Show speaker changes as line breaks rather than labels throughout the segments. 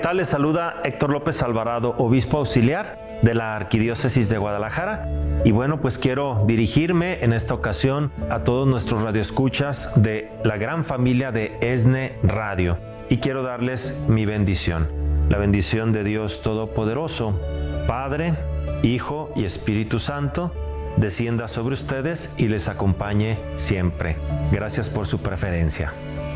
tal? Les saluda Héctor López Alvarado, obispo auxiliar de la Arquidiócesis de Guadalajara. Y bueno, pues quiero dirigirme en esta ocasión a todos nuestros radioescuchas de la gran familia de ESNE Radio. Y quiero darles mi bendición. La bendición de Dios Todopoderoso, Padre, Hijo y Espíritu Santo, descienda sobre ustedes y les acompañe siempre. Gracias por su preferencia.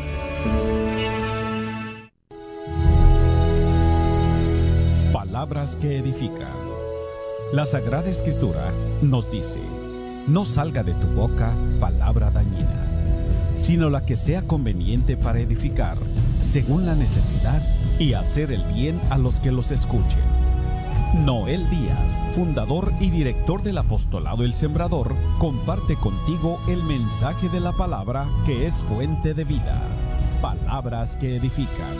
Palabras que edifican. La Sagrada Escritura nos dice: no salga de tu boca palabra dañina, sino la que sea conveniente para edificar, según la necesidad, y hacer el bien a los que los escuchen. Noel Díaz, fundador y director del Apostolado El Sembrador, comparte contigo el mensaje de la palabra que es fuente de vida. Palabras que edifican.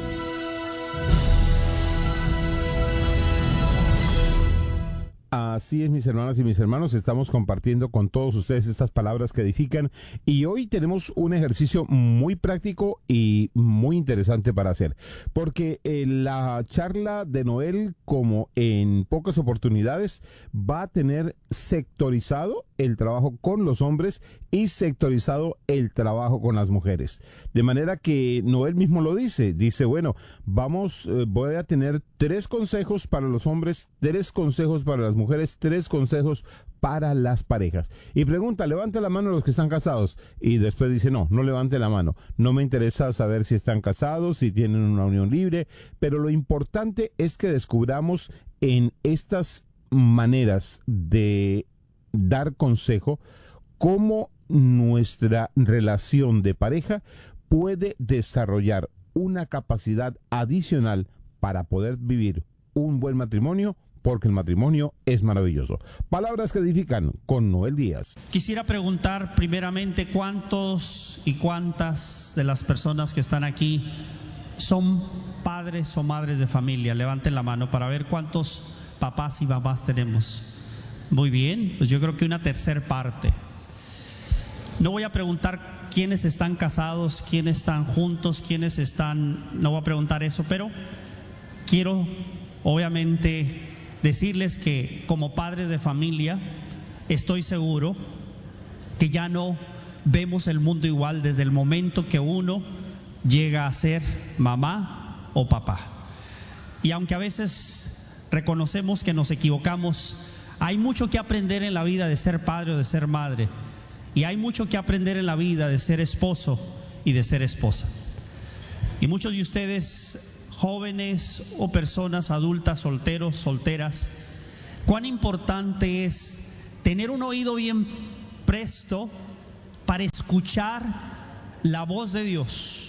Así es, mis hermanas y mis hermanos, estamos compartiendo con todos ustedes estas palabras que edifican, y hoy tenemos un ejercicio muy práctico y muy interesante para hacer, porque la charla de Noel, como en pocas oportunidades, va a tener sectorizado el trabajo con los hombres y sectorizado el trabajo con las mujeres, de manera que Noel mismo lo dice, bueno, voy a tener 3 consejos para los hombres, 3 consejos para las mujeres, 3 consejos para las parejas. Y pregunta, levante la mano los que están casados. Y después dice, no levante la mano. No me interesa saber si están casados, si tienen una unión libre, pero lo importante es que descubramos en estas maneras de dar consejo cómo nuestra relación de pareja puede desarrollar una capacidad adicional para poder vivir un buen matrimonio, porque el matrimonio es maravilloso. Palabras que edifican con Noel Díaz.
Quisiera preguntar primeramente cuántos y cuántas de las personas que están aquí son padres o madres de familia. Levanten la mano para ver cuántos papás y mamás tenemos. Muy bien, pues yo creo que una tercera parte. No voy a preguntar quiénes están casados, quiénes están juntos, quiénes están... No voy a preguntar eso, pero quiero obviamente decirles que como padres de familia estoy seguro que ya no vemos el mundo igual desde el momento que uno llega a ser mamá o papá. Y aunque a veces reconocemos que nos equivocamos, hay mucho que aprender en la vida de ser padre o de ser madre, y hay mucho que aprender en la vida de ser esposo y de ser esposa. Y muchos de ustedes, jóvenes o personas adultas, solteros, solteras, cuán importante es tener un oído bien presto para escuchar la voz de Dios,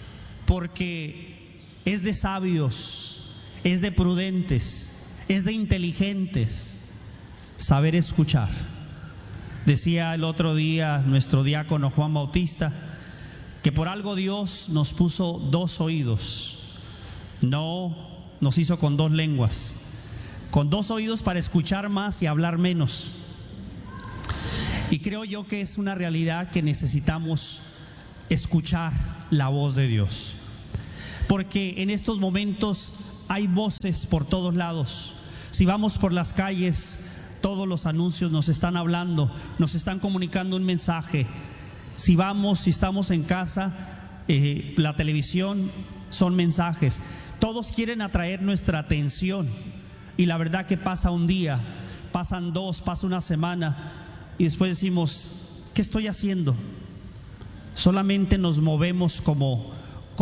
porque es de sabios, es de prudentes, es de inteligentes saber escuchar. Decía el otro día nuestro diácono Juan Bautista que por algo Dios nos puso 2 oídos. No nos hizo con 2 lenguas, con 2 oídos para escuchar más y hablar menos. Y creo yo que es una realidad que necesitamos escuchar la voz de Dios, porque en estos momentos hay voces por todos lados. Si vamos por las calles, todos los anuncios nos están hablando, nos están comunicando un mensaje. Si estamos en casa, la televisión son mensajes. Todos quieren atraer nuestra atención, y la verdad que pasa un día, pasan 2, pasa una semana, y después decimos, ¿qué estoy haciendo? Solamente nos movemos como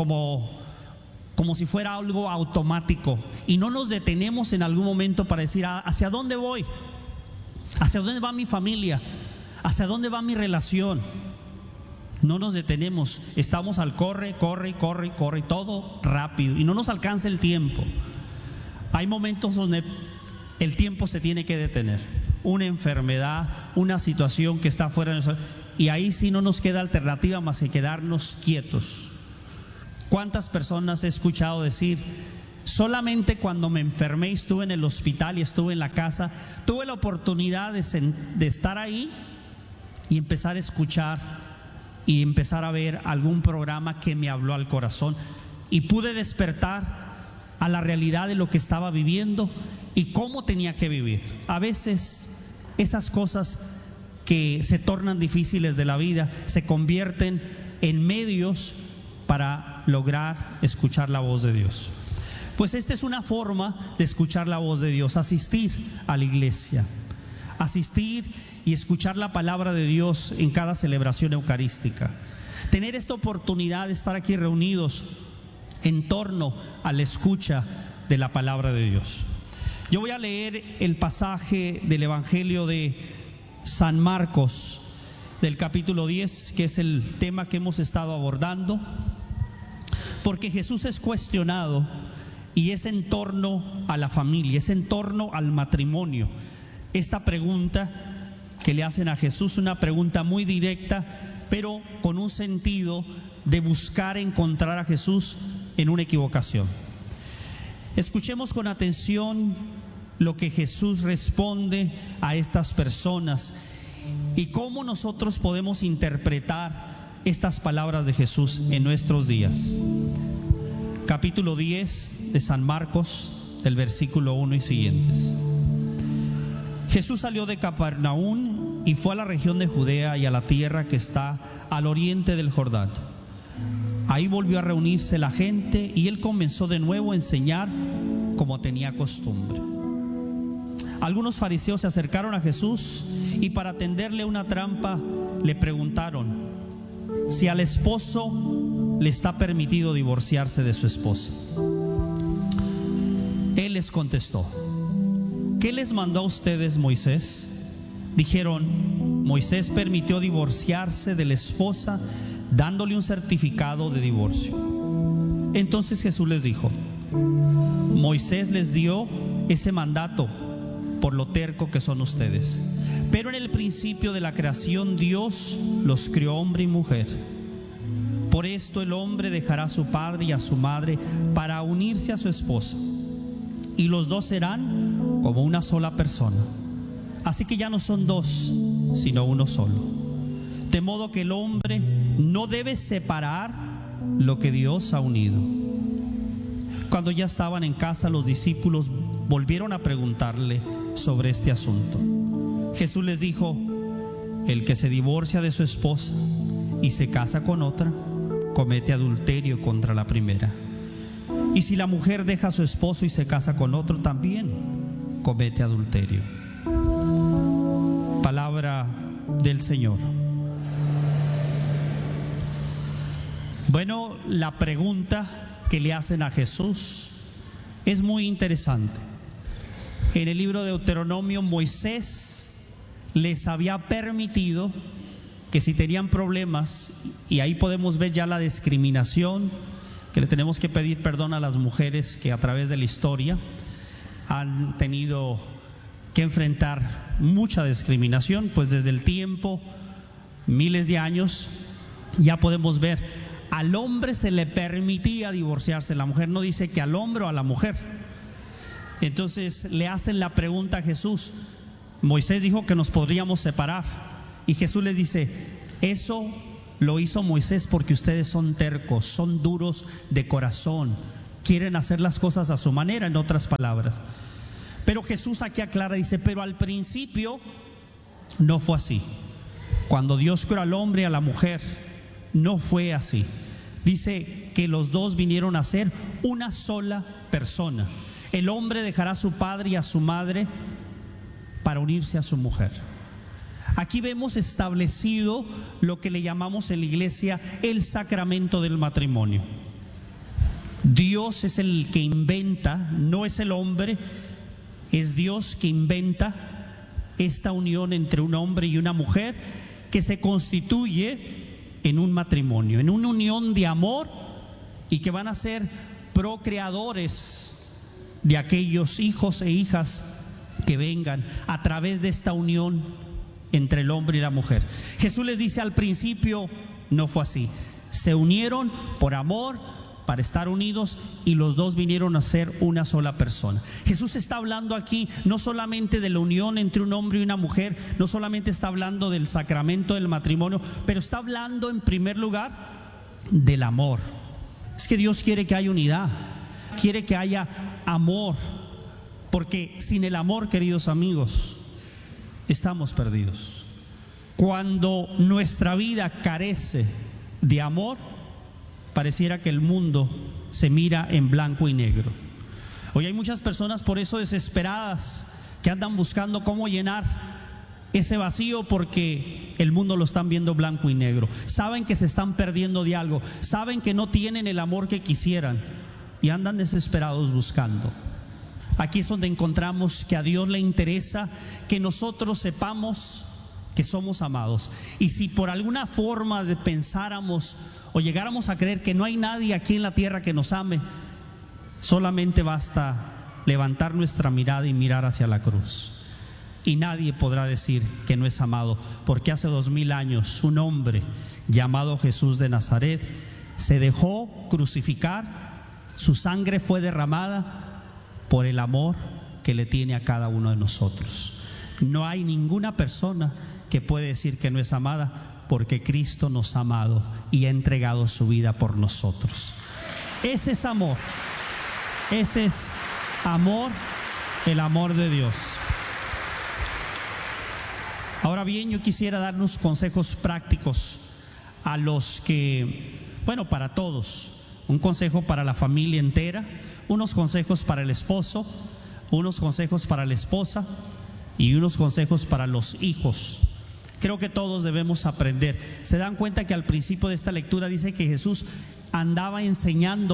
si fuera algo automático, y no nos detenemos en algún momento para decir, ¿hacia dónde voy? ¿Hacia dónde va mi familia? ¿Hacia dónde va mi relación? No nos detenemos, estamos al corre, todo rápido, y no nos alcanza el tiempo. Hay momentos donde el tiempo se tiene que detener, una enfermedad, una situación que está fuera de nosotros, y ahí sí no nos queda alternativa más que quedarnos quietos. ¿Cuántas personas he escuchado decir, solamente cuando me enfermé y estuve en el hospital y estuve en la casa, tuve la oportunidad de estar ahí y empezar a escuchar y empezar a ver algún programa que me habló al corazón, y pude despertar a la realidad de lo que estaba viviendo y cómo tenía que vivir. A veces esas cosas que se tornan difíciles de la vida se convierten en medios para lograr escuchar la voz de Dios. Pues esta es una forma de escuchar la voz de Dios: asistir a la iglesia, asistir y escuchar la palabra de Dios en cada celebración eucarística. Tener esta oportunidad de estar aquí reunidos en torno a la escucha de la palabra de Dios. Yo voy a leer el pasaje del Evangelio de San Marcos, del capítulo 10, que es el tema que hemos estado abordando, porque Jesús es cuestionado y es en torno a la familia, es en torno al matrimonio. Esta pregunta que le hacen a Jesús, una pregunta muy directa, pero con un sentido de buscar encontrar a Jesús en una equivocación. Escuchemos con atención lo que Jesús responde a estas personas y cómo nosotros podemos interpretar estas palabras de Jesús en nuestros días. Capítulo 10 de San Marcos, del versículo 1 y siguientes. Jesús salió de Capernaum y fue a la región de Judea y a la tierra que está al oriente del Jordán. Ahí volvió a reunirse la gente y él comenzó de nuevo a enseñar como tenía costumbre. Algunos fariseos se acercaron a Jesús y para tenderle una trampa le preguntaron si al esposo le está permitido divorciarse de su esposa. Él les contestó: ¿qué les mandó a ustedes Moisés? Dijeron: Moisés permitió divorciarse de la esposa dándole un certificado de divorcio. Entonces Jesús les dijo: Moisés les dio ese mandato por lo terco que son ustedes. Pero en el principio de la creación Dios los crió hombre y mujer. Por esto el hombre dejará a su padre y a su madre para unirse a su esposa, y los dos serán como una sola persona. Así que ya no son dos, sino uno solo. De modo que el hombre no debe separar lo que Dios ha unido. Cuando ya estaban en casa, los discípulos volvieron a preguntarle sobre este asunto. Jesús les dijo: el que se divorcia de su esposa y se casa con otra, comete adulterio contra la primera. Y si la mujer deja a su esposo y se casa con otro, también comete adulterio. Palabra del Señor. Bueno, la pregunta que le hacen a Jesús es muy interesante. En el libro de Deuteronomio, Moisés les había permitido que si tenían problemas, y ahí podemos ver ya la discriminación, que le tenemos que pedir perdón a las mujeres que a través de la historia han tenido que enfrentar mucha discriminación, pues desde el tiempo, miles de años, ya podemos ver, al hombre se le permitía divorciarse, la mujer no dice que al hombre o a la mujer. Entonces le hacen la pregunta a Jesús. Moisés dijo que nos podríamos separar, y Jesús les dice: eso lo hizo Moisés porque ustedes son tercos, son duros de corazón, quieren hacer las cosas a su manera, en otras palabras. Pero Jesús aquí aclara, dice: pero al principio no fue así. Cuando Dios creó al hombre y a la mujer, no fue así. Dice que los dos vinieron a ser una sola persona. El hombre dejará a su padre y a su madre para unirse a su mujer. Aquí vemos establecido lo que le llamamos en la iglesia el sacramento del matrimonio. Dios es el que inventa, no es el hombre, es Dios que inventa esta unión entre un hombre y una mujer que se constituye en un matrimonio, en una unión de amor, y que van a ser procreadores de aquellos hijos e hijas que vengan a través de esta unión entre el hombre y la mujer. Jesús les dice: al principio no fue así. Se unieron por amor, para estar unidos, y los dos vinieron a ser una sola persona. Jesús está hablando aquí no solamente de la unión entre un hombre y una mujer, no solamente está hablando del sacramento del matrimonio, pero está hablando en primer lugar del amor. Es que Dios quiere que haya unidad, quiere que haya amor, porque sin el amor, queridos amigos, estamos perdidos. Cuando nuestra vida carece de amor, pareciera que el mundo se mira en blanco y negro. Hoy hay muchas personas por eso desesperadas que andan buscando cómo llenar ese vacío, porque el mundo lo están viendo blanco y negro. Saben que se están perdiendo de algo, saben que no tienen el amor que quisieran y andan desesperados buscando. Aquí es donde encontramos que a Dios le interesa que nosotros sepamos que somos amados. Y si por alguna forma de pensáramos o llegáramos a creer que no hay nadie aquí en la tierra que nos ame, solamente basta levantar nuestra mirada y mirar hacia la cruz, y nadie podrá decir que no es amado, porque hace 2000 años un hombre llamado Jesús de Nazaret se dejó crucificar, su sangre fue derramada por el amor que le tiene a cada uno de nosotros. No hay ninguna persona que puede decir que no es amada, porque Cristo nos ha amado y ha entregado su vida por nosotros. Ese es amor, ese es amor, el amor de Dios. Ahora bien, yo quisiera dar unos consejos prácticos a los que, bueno, para todos. Un consejo para la familia entera, unos consejos para el esposo, unos consejos para la esposa y unos consejos para los hijos. Creo que todos debemos aprender. Se dan cuenta que al principio de esta lectura dice que Jesús andaba enseñando,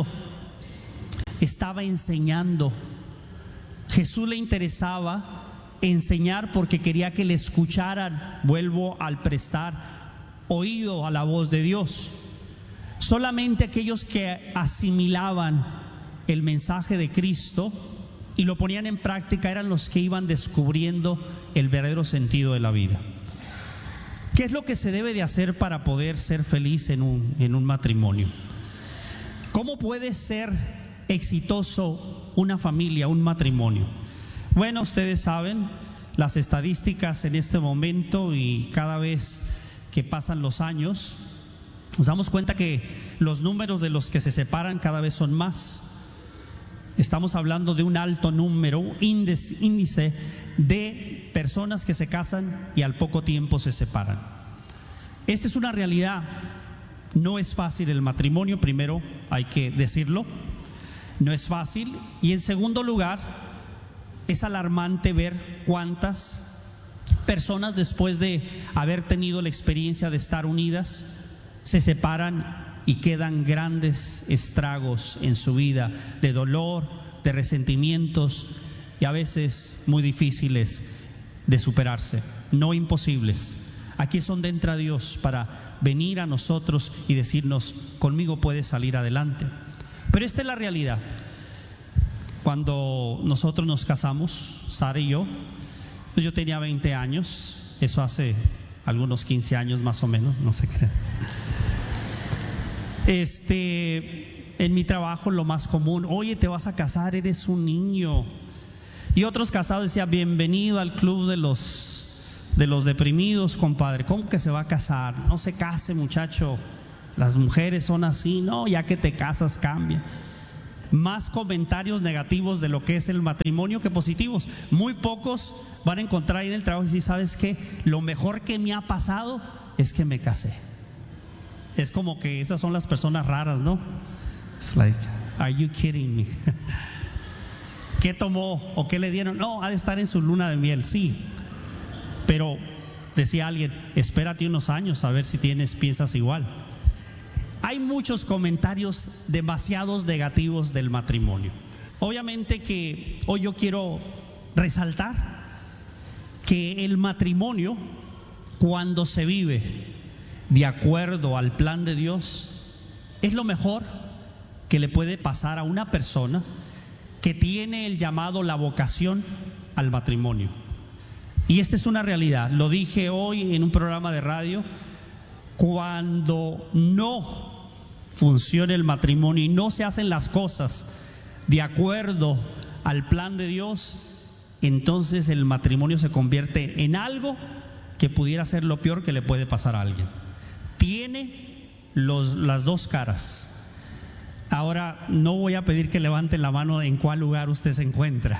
estaba enseñando. Jesús le interesaba enseñar porque quería que le escucharan. Vuelvo al prestar oído a la voz de Dios. Solamente aquellos que asimilaban el mensaje de Cristo y lo ponían en práctica eran los que iban descubriendo el verdadero sentido de la vida. ¿Qué es lo que se debe de hacer para poder ser feliz en un matrimonio? ¿Cómo puede ser exitoso una familia, un matrimonio? Bueno, ustedes saben las estadísticas en este momento, y cada vez que pasan los años nos damos cuenta que los números de los que se separan cada vez son más. Estamos hablando de un alto número, un índice de personas que se casan y al poco tiempo se separan. Esta es una realidad. No es fácil el matrimonio, primero hay que decirlo. No es fácil. Y en segundo lugar, es alarmante ver cuántas personas, después de haber tenido la experiencia de estar unidas, se separan y quedan grandes estragos en su vida, de dolor, de resentimientos, y a veces muy difíciles de superarse, no imposibles. Aquí es donde entra Dios para venir a nosotros y decirnos: conmigo puedes salir adelante. Pero esta es la realidad. Cuando nosotros nos casamos, Sara y yo, pues yo tenía 20 años, eso hace algunos 15 años más o menos, no se crean. En mi trabajo lo más común: oye, te vas a casar, eres un niño. Y otros casados decían: bienvenido al club de los deprimidos, compadre. ¿Cómo que se va a casar? No se case, muchacho, las mujeres son así. No, ya que te casas cambia. Más comentarios negativos de lo que es el matrimonio que positivos. Muy pocos van a encontrar ahí en el trabajo y decir: ¿sabes qué? Lo mejor que me ha pasado es que me casé. Es como que esas son las personas raras, ¿no? It's like, are you kidding me? ¿Qué tomó o qué le dieron? No, ha de estar en su luna de miel, sí. Pero decía alguien: espérate unos años a ver si piensas igual. Hay muchos comentarios demasiados negativos del matrimonio. Obviamente que hoy yo quiero resaltar que el matrimonio, cuando se vive de acuerdo al plan de Dios, es lo mejor que le puede pasar a una persona que tiene el llamado, la vocación al matrimonio. Y esta es una realidad. Lo dije hoy en un programa de radio: cuando no funciona el matrimonio y no se hacen las cosas de acuerdo al plan de Dios, entonces el matrimonio se convierte en algo que pudiera ser lo peor que le puede pasar a alguien. Tiene las dos caras. Ahora no voy a pedir que levanten la mano en cuál lugar usted se encuentra,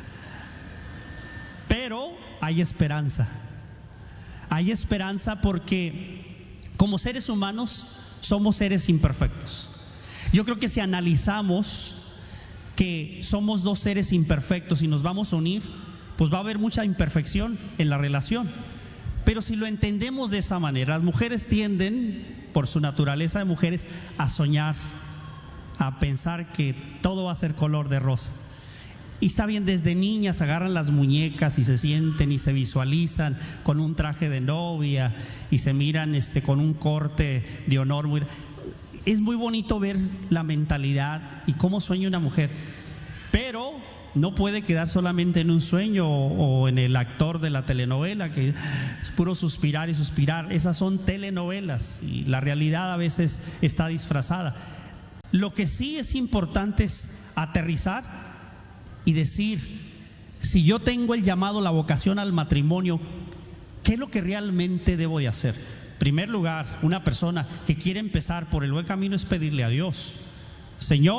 pero hay esperanza. Hay esperanza porque como seres humanos somos seres imperfectos. Yo creo que si analizamos que somos dos seres imperfectos y nos vamos a unir, pues va a haber mucha imperfección en la relación. Pero si lo entendemos de esa manera, las mujeres tienden, por su naturaleza de mujeres, a soñar, a pensar que todo va a ser color de rosa. Y está bien, desde niñas agarran las muñecas y se sienten y se visualizan con un traje de novia y se miran con un corte de honor. Es muy bonito ver la mentalidad y cómo sueña una mujer, pero no puede quedar solamente en un sueño o en el actor de la telenovela, que es puro suspirar y suspirar. Esas son telenovelas y la realidad a veces está disfrazada. Lo que sí es importante es aterrizar y decir, si yo tengo el llamado, la vocación al matrimonio, ¿qué es lo que realmente debo de hacer? En primer lugar, una persona que quiere empezar por el buen camino es pedirle a Dios: Señor,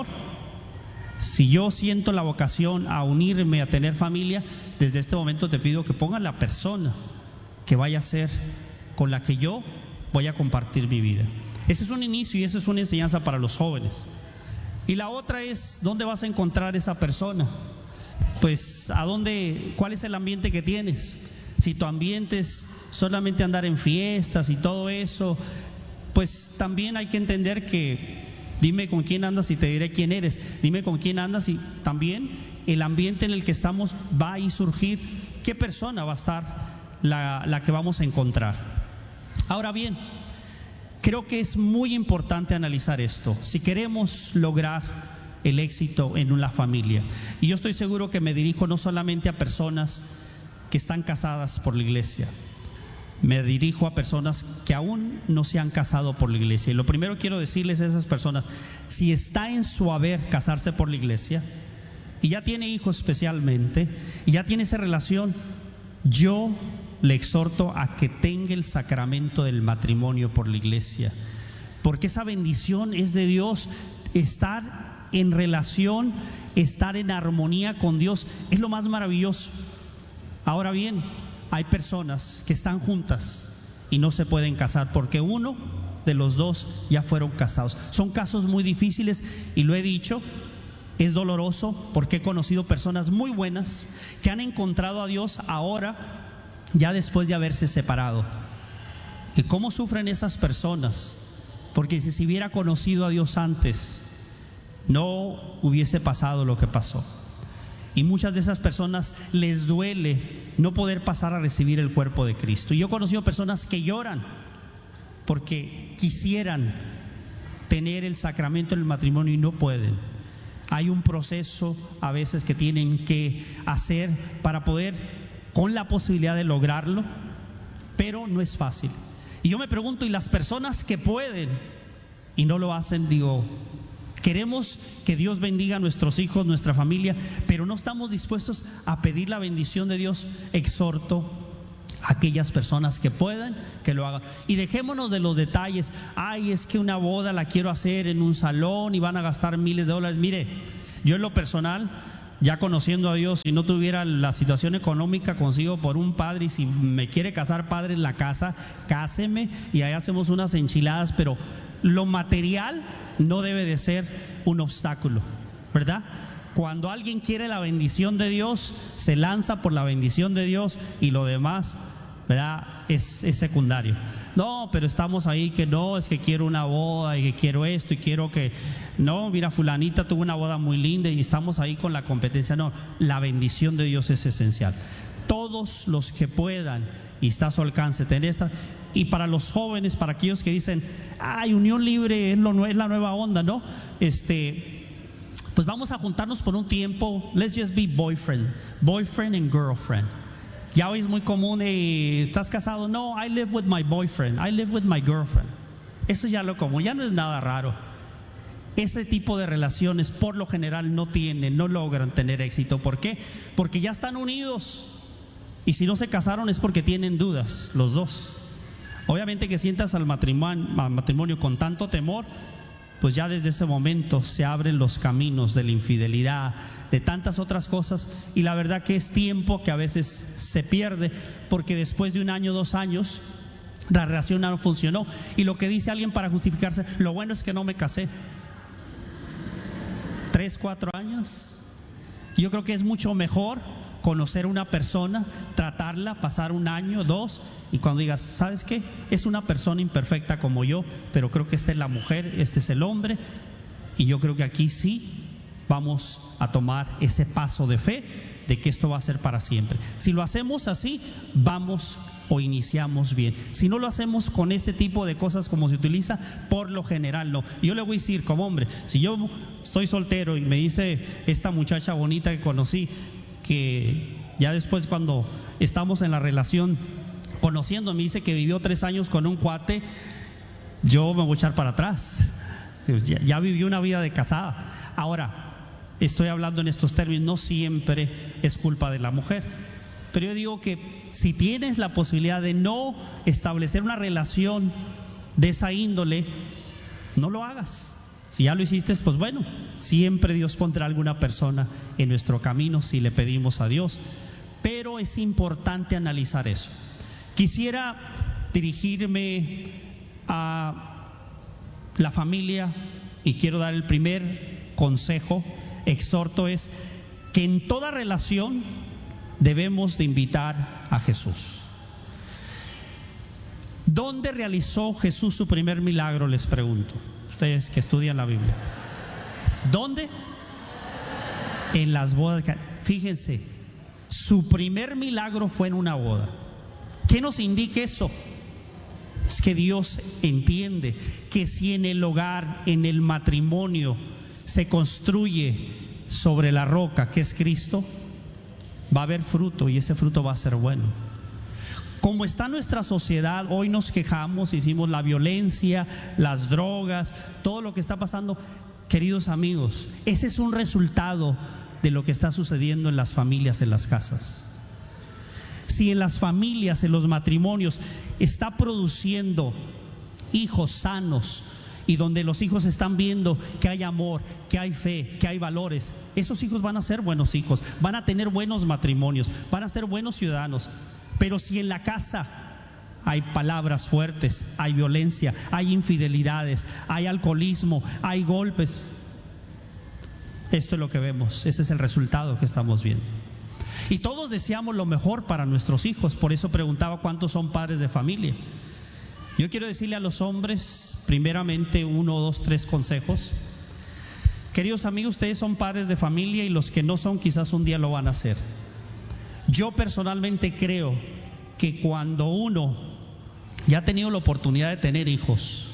si yo siento la vocación a unirme, a tener familia, desde este momento te pido que pongas la persona que vaya a ser con la que yo voy a compartir mi vida. Ese es un inicio y esa es una enseñanza para los jóvenes. Y la otra es, ¿dónde vas a encontrar esa persona? Pues, ¿cuál es el ambiente que tienes? Si tu ambiente es solamente andar en fiestas y todo eso, pues también hay que entender que dime con quién andas y te diré quién eres. Dime con quién andas y también el ambiente en el que estamos va a surgir qué persona va a estar la que vamos a encontrar. Ahora bien, creo que es muy importante analizar esto si queremos lograr el éxito en una familia. Y yo estoy seguro que me dirijo no solamente a personas que están casadas por la iglesia, me dirijo a personas que aún no se han casado por la iglesia. Y lo primero que quiero decirles a esas personas: si está en su haber casarse por la iglesia y ya tiene hijos especialmente y ya tiene esa relación, yo le exhorto a que tenga el sacramento del matrimonio por la iglesia, porque esa bendición es de Dios. Estar en relación, estar en armonía con Dios es lo más maravilloso. Ahora bien, hay personas que están juntas y no se pueden casar porque uno de los dos ya fueron casados. Son casos muy difíciles y lo he dicho, es doloroso porque he conocido personas muy buenas que han encontrado a Dios ahora, ya después de haberse separado. ¿Y cómo sufren esas personas? Porque si hubiera conocido a Dios antes, no hubiese pasado lo que pasó. Y muchas de esas personas les duele no poder pasar a recibir el cuerpo de Cristo. Y yo he conocido personas que lloran porque quisieran tener el sacramento del matrimonio y no pueden. Hay un proceso a veces que tienen que hacer para poder, con la posibilidad de lograrlo, pero no es fácil. Y yo me pregunto, ¿y las personas que pueden y no lo hacen? Digo, queremos que Dios bendiga a nuestros hijos, nuestra familia, pero no estamos dispuestos a pedir la bendición de Dios. Exhorto a aquellas personas que puedan, que lo hagan. Y dejémonos de los detalles. Ay, es que una boda la quiero hacer en un salón y van a gastar miles de dólares. Mire, yo en lo personal, ya conociendo a Dios, si no tuviera la situación económica, consigo por un padre, y si me quiere casar padre en la casa, cáseme y ahí hacemos unas enchiladas, pero lo material no debe de ser un obstáculo, ¿verdad? Cuando alguien quiere la bendición de Dios, se lanza por la bendición de Dios y lo demás, ¿verdad?, es secundario. No, pero estamos ahí que no, es que quiero una boda y que quiero esto y quiero que... No, mira, fulanita tuvo una boda muy linda y estamos ahí con la competencia. No, la bendición de Dios es esencial. Todos los que puedan y está a su alcance tener esta... Y para los jóvenes, para aquellos que dicen, ay, unión libre es la nueva onda, ¿no? Pues vamos a juntarnos por un tiempo. Let's just be boyfriend and girlfriend. Ya hoy es muy común, ¿estás casado? No, I live with my boyfriend, I live with my girlfriend. Eso ya lo común, ya no es nada raro. Ese tipo de relaciones por lo general no logran tener éxito. ¿Por qué? Porque ya están unidos. Y si no se casaron es porque tienen dudas los dos. Obviamente que sientas al matrimonio con tanto temor, pues ya desde ese momento se abren los caminos de la infidelidad, de tantas otras cosas, y la verdad que es tiempo que a veces se pierde, porque después de 1 año, 2 años, la relación no funcionó. Y lo que dice alguien para justificarse: lo bueno es que no me casé. 3, 4 años. Yo creo que es mucho mejor conocer a una persona, tratarla, pasar 1 año, 2, y cuando digas, ¿sabes qué? Es una persona imperfecta como yo, pero creo que esta es la mujer, este es el hombre, y yo creo que aquí sí vamos a tomar ese paso de fe de que esto va a ser para siempre. Si lo hacemos así, vamos o iniciamos bien. Si no lo hacemos con ese tipo de cosas como se utiliza, por lo general no. Yo le voy a decir como hombre, si yo estoy soltero y me dice esta muchacha bonita que conocí, que ya después cuando estamos en la relación conociendo, me dice que vivió 3 años con un cuate, yo me voy a echar para atrás. Ya viví una vida de casada. Ahora, estoy hablando en estos términos, no siempre es culpa de la mujer, pero yo digo que si tienes la posibilidad de no establecer una relación de esa índole, no lo hagas. Si ya lo hiciste, pues bueno, siempre Dios pondrá alguna persona en nuestro camino si le pedimos a Dios, pero es importante analizar eso. Quisiera dirigirme a la familia y quiero dar el primer consejo, exhorto, es que en toda relación debemos de invitar a Jesús. ¿Dónde realizó Jesús su primer milagro? Les pregunto, ustedes que estudian la Biblia. ¿Dónde? En las bodas. Fíjense, su primer milagro fue en una boda. ¿Qué nos indica eso? Es que Dios entiende que si en el hogar, en el matrimonio, se construye sobre la roca que es Cristo, va a haber fruto y ese fruto va a ser bueno. Como está nuestra sociedad, hoy nos quejamos, hicimos la violencia, las drogas, todo lo que está pasando. Queridos amigos, ese es un resultado de lo que está sucediendo en las familias, en las casas. Si en las familias, en los matrimonios, está produciendo hijos sanos y donde los hijos están viendo que hay amor, que hay fe, que hay valores, esos hijos van a ser buenos hijos, van a tener buenos matrimonios, van a ser buenos ciudadanos. Pero si en la casa hay palabras fuertes, hay violencia, hay infidelidades, hay alcoholismo, hay golpes, esto es lo que vemos, ese es el resultado que estamos viendo. Y todos deseamos lo mejor para nuestros hijos, por eso preguntaba cuántos son padres de familia. Yo quiero decirle a los hombres, primeramente 1, 2, 3 consejos. Queridos amigos, ustedes son padres de familia y los que no son quizás un día lo van a hacer. Yo personalmente creo que cuando uno ya ha tenido la oportunidad de tener hijos,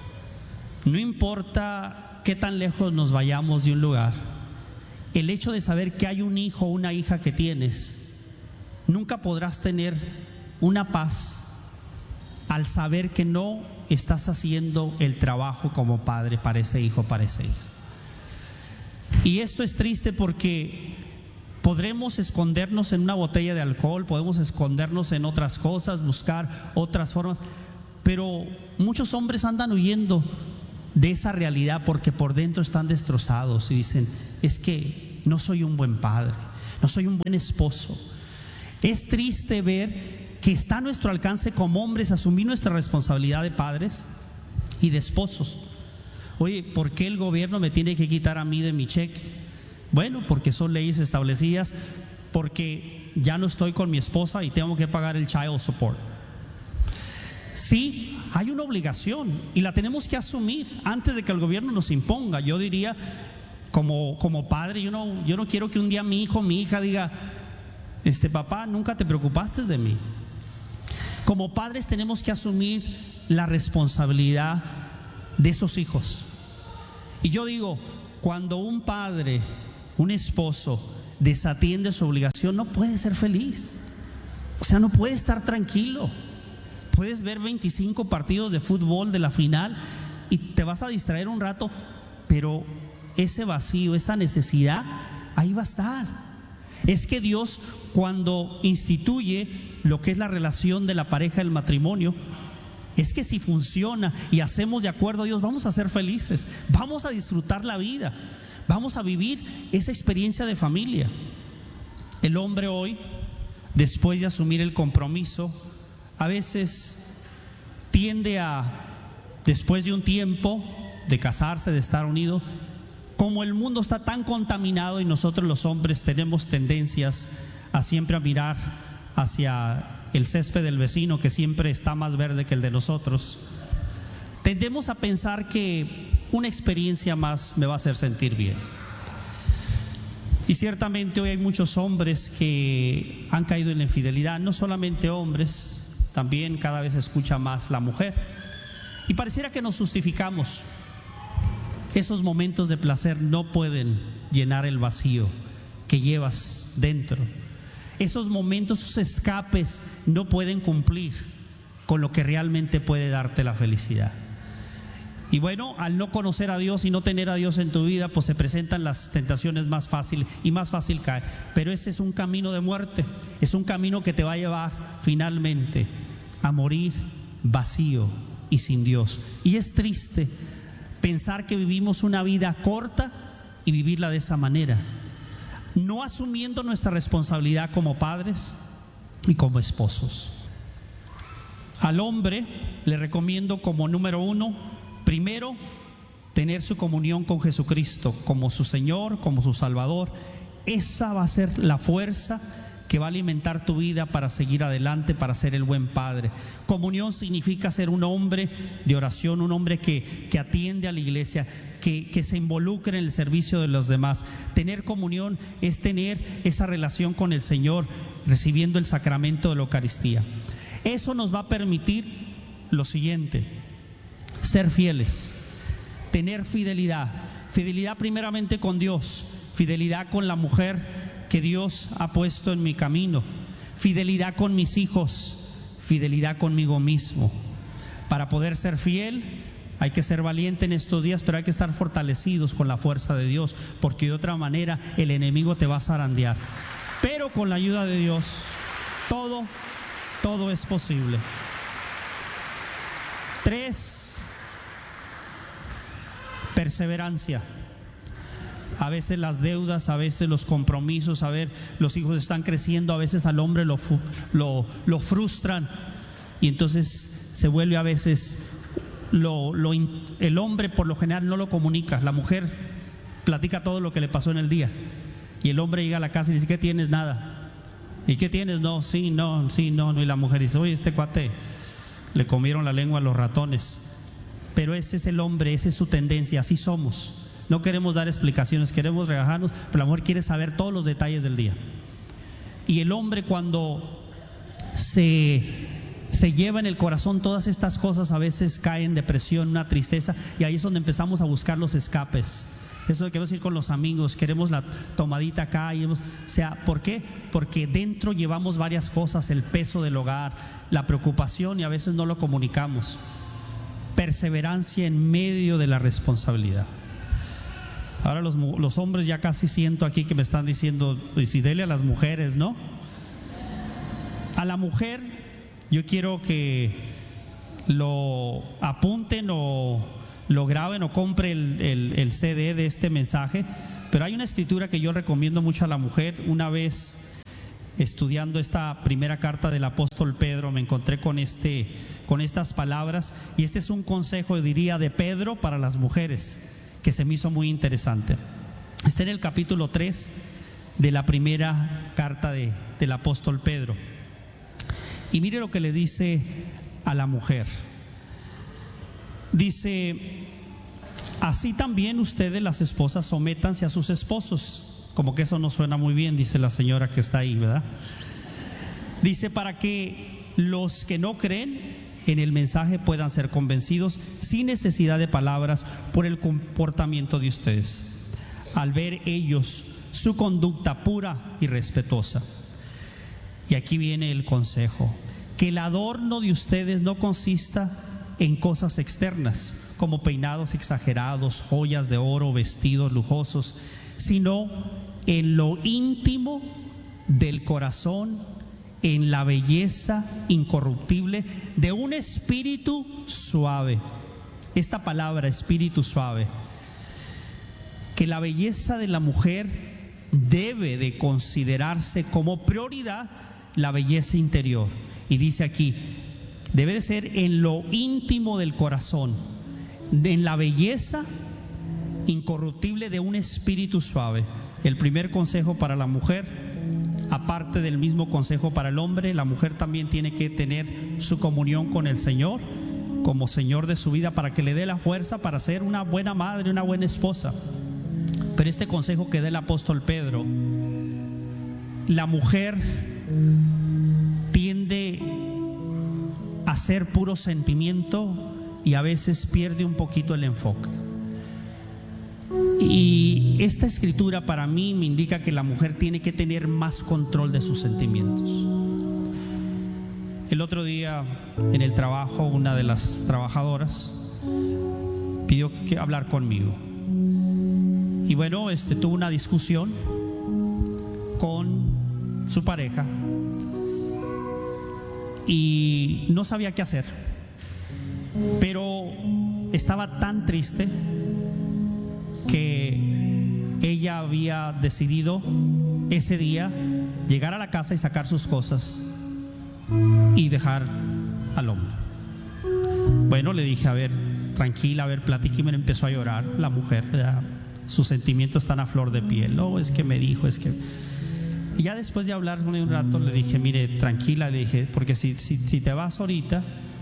no importa qué tan lejos nos vayamos de un lugar, el hecho de saber que hay un hijo o una hija que tienes, nunca podrás tener una paz al saber que no estás haciendo el trabajo como padre para ese hijo, para esa hija. Y esto es triste porque podremos escondernos en una botella de alcohol, podemos escondernos en otras cosas, buscar otras formas, pero muchos hombres andan huyendo de esa realidad porque por dentro están destrozados y dicen, es que no soy un buen padre, no soy un buen esposo. Es triste ver que está a nuestro alcance como hombres asumir nuestra responsabilidad de padres y de esposos. Oye, ¿por qué el gobierno me tiene que quitar a mí de mi cheque? Bueno, porque son leyes establecidas, porque ya no estoy con mi esposa y tengo que pagar el child support. Sí, hay una obligación y la tenemos que asumir antes de que el gobierno nos imponga. Yo diría, como padre, yo no quiero que un día mi hijo, mi hija diga, papá, nunca te preocupaste de mí. Como padres tenemos que asumir la responsabilidad de esos hijos. Y yo digo, cuando un padre, un esposo desatiende su obligación, no puede ser feliz. O sea, no puede estar tranquilo. Puedes ver 25 partidos de fútbol de la final y te vas a distraer un rato, pero ese vacío, esa necesidad, ahí va a estar. Es que Dios, cuando instituye lo que es la relación de la pareja, el matrimonio, Es que si funciona y hacemos de acuerdo a Dios, vamos a ser felices, vamos a disfrutar la vida, vamos a vivir esa experiencia de familia. El hombre hoy, después de asumir el compromiso, a veces tiende a, después de un tiempo de casarse, de estar unido, como el mundo está tan contaminado y nosotros los hombres tenemos tendencias a siempre a mirar hacia el césped del vecino, que siempre está más verde que el de nosotros, tendemos a pensar que una experiencia más me va a hacer sentir bien. Y ciertamente hoy hay muchos hombres que han caído en la infidelidad, no solamente hombres, también cada vez se escucha más la mujer. Y pareciera que nos justificamos. Esos momentos de placer no pueden llenar el vacío que llevas dentro. Esos momentos, esos escapes no pueden cumplir con lo que realmente puede darte la felicidad. Y bueno, al no conocer a Dios y no tener a Dios en tu vida, pues se presentan las tentaciones más fácil y más fácil cae. Pero ese es un camino de muerte, es un camino que te va a llevar finalmente a morir vacío y sin Dios. Y es triste pensar que vivimos una vida corta y vivirla de esa manera, no asumiendo nuestra responsabilidad como padres y como esposos. Al hombre le recomiendo como número 1, primero, tener su comunión con Jesucristo como su Señor, como su Salvador. Esa va a ser la fuerza que va a alimentar tu vida para seguir adelante, para ser el buen padre. Comunión significa ser un hombre de oración, un hombre que atiende a la iglesia, que se involucre en el servicio de los demás. Tener comunión es tener esa relación con el Señor, recibiendo el sacramento de la Eucaristía. Eso nos va a permitir lo siguiente: ser fieles, tener fidelidad. Fidelidad primeramente con Dios, fidelidad con la mujer que Dios ha puesto en mi camino, fidelidad con mis hijos, fidelidad conmigo mismo. Para poder ser fiel hay que ser valiente en estos días, pero hay que estar fortalecidos con la fuerza de Dios, porque de otra manera el enemigo te va a zarandear. Pero con la ayuda de Dios todo es posible. 3, perseverancia. A veces las deudas, a veces los compromisos, a ver, los hijos están creciendo, a veces al hombre lo frustran y entonces se vuelve a veces el hombre por lo general no lo comunica. La mujer platica todo lo que le pasó en el día y el hombre llega a la casa y dice: ¿qué tienes? Nada. ¿Y qué tienes? No, sí, no. Y la mujer dice: oye, este cuate le comieron la lengua a los ratones. Pero ese es el hombre, esa es su tendencia, así somos. No queremos dar explicaciones, queremos relajarnos, pero la mujer quiere saber todos los detalles del día. Y el hombre, cuando se lleva en el corazón todas estas cosas, a veces cae en depresión, una tristeza, y ahí es donde empezamos a buscar los escapes. Eso de que queremos ir con los amigos, queremos la tomadita acá, ¿por qué? Porque dentro llevamos varias cosas: el peso del hogar, la preocupación, y a veces no lo comunicamos. Perseverancia en medio de la responsabilidad. Ahora los hombres ya casi siento aquí que me están diciendo: pues si dele a las mujeres, ¿no? A la mujer yo quiero que lo apunten o lo graben o compre el CD de este mensaje. Pero hay una escritura que yo recomiendo mucho a la mujer. Una vez estudiando esta primera carta del apóstol Pedro, me encontré con estas palabras, y este es un consejo, diría, de Pedro para las mujeres, que se me hizo muy interesante. Está en el capítulo 3 de la primera carta del apóstol Pedro. Y mire lo que le dice a la mujer. Dice: así también ustedes, las esposas, sométanse a sus esposos. Como que eso no suena muy bien, dice la señora que está ahí, ¿verdad? Dice: para que los que no creen en el mensaje puedan ser convencidos sin necesidad de palabras por el comportamiento de ustedes, al ver ellos su conducta pura y respetuosa. Y aquí viene el consejo: que el adorno de ustedes no consista en cosas externas, como peinados exagerados, joyas de oro, vestidos lujosos, sino en lo íntimo del corazón, en la belleza incorruptible de un espíritu suave. Esta palabra, espíritu suave, que la belleza de la mujer debe de considerarse como prioridad la belleza interior. Y dice aquí, debe de ser en lo íntimo del corazón, en la belleza incorruptible de un espíritu suave. El primer consejo para la mujer, aparte del mismo consejo para el hombre, la mujer también tiene que tener su comunión con el Señor como Señor de su vida, para que le dé la fuerza para ser una buena madre, una buena esposa. Pero este consejo que da el apóstol Pedro, la mujer tiende a ser puro sentimiento y a veces pierde un poquito el enfoque. Y esta escritura para mí me indica que la mujer tiene que tener más control de sus sentimientos. El otro día en el trabajo, una de las trabajadoras pidió que hablar conmigo. Y bueno, tuvo una discusión con su pareja y no sabía qué hacer, pero estaba tan triste que ella había decidido ese día llegar a la casa y sacar sus cosas y dejar al hombre. Bueno, le dije, a ver, tranquila, a ver, platíqueme. Empezó a llorar la mujer, ¿verdad? Sus sentimientos están a flor de piel. No, es que me dijo, es que... Y ya después de hablar con ella un rato, le dije, mire, tranquila, le dije, porque si te vas ahorita,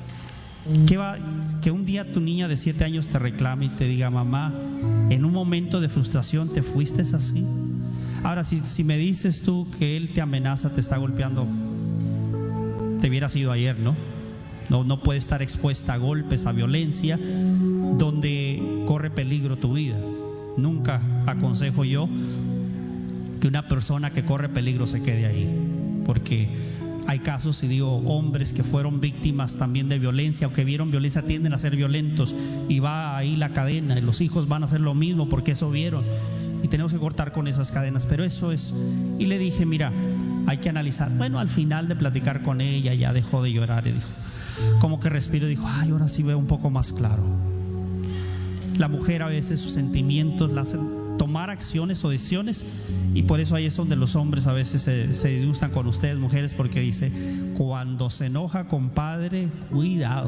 que un día tu niña de 7 años te reclame y te diga, mamá, en un momento de frustración te fuiste así. Ahora, si me dices tú que él te amenaza, te está golpeando, te hubieras ido ayer, ¿no? No puede estar expuesta a golpes, a violencia, donde corre peligro tu vida. Nunca aconsejo yo que una persona que corre peligro se quede ahí, porque hay casos, y digo, hombres que fueron víctimas también de violencia o que vieron violencia, tienden a ser violentos, y va ahí la cadena, y los hijos van a hacer lo mismo porque eso vieron, y tenemos que cortar con esas cadenas. Pero eso es. Y le dije, mira, hay que analizar. Bueno, al final de platicar con ella ya dejó de llorar y dijo, como que respiró y dijo, ay, ahora sí veo un poco más claro. La mujer a veces sus sentimientos la hacen tomar acciones o decisiones, y por eso ahí es donde los hombres a veces se disgustan con ustedes, mujeres, porque dice, cuando se enoja, compadre, cuidado,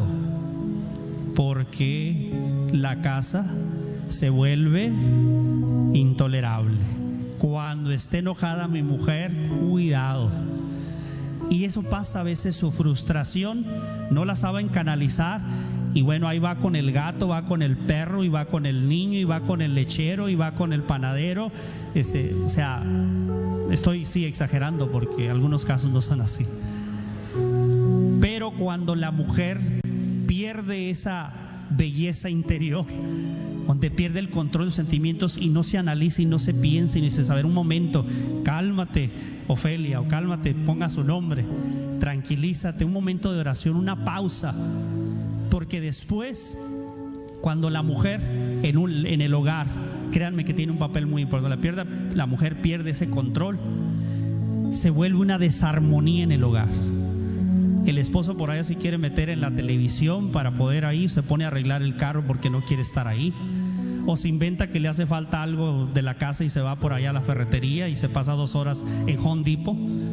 porque la casa se vuelve intolerable. Cuando esté enojada mi mujer, cuidado. Y eso pasa a veces, su frustración no la saben canalizar. Y bueno, ahí va con el gato, va con el perro, y va con el niño, y va con el lechero, y va con el panadero. O sea, estoy exagerando, porque algunos casos no son así. Pero cuando la mujer pierde esa belleza interior, donde pierde el control de los sentimientos y no se analiza y no se piensa y dice, a ver, un momento, cálmate, Ofelia, o cálmate, ponga su nombre, tranquilízate, un momento de oración, una pausa. Porque después, cuando la mujer en el hogar, créanme que tiene un papel muy importante, la mujer pierde ese control, se vuelve una desarmonía en el hogar. El esposo por ahí se quiere meter en la televisión para poder ahí, se pone a arreglar el carro porque no quiere estar ahí, o se inventa que le hace falta algo de la casa y se va por allá a la ferretería y se pasa 2 horas en Home Depot